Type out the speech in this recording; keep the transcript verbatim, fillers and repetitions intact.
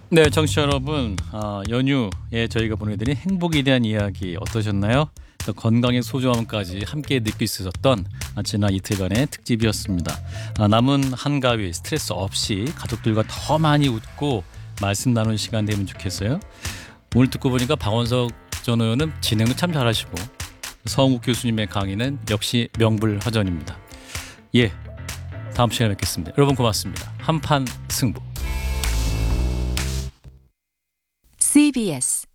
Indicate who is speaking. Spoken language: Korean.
Speaker 1: 네, 청취자 여러분, 아, 연휴에 저희가 보내드린 행복에 대한 이야기 어떠셨나요? 또 건강의 소중함까지 함께 느낄 수 있었던 아, 지난 이틀간의 특집이었습니다. 아, 남은 한가위 스트레스 없이 가족들과 더 많이 웃고 말씀 나누는 시간 되면 좋겠어요. 오늘 듣고 보니까 박원석 전 의원은 진행도 참 잘하시고 서웅국 교수님의 강의는 역시 명불허전입니다. 예, 다음 시간에 뵙겠습니다. 여러분 고맙습니다. 한판 승부.
Speaker 2: 씨비에스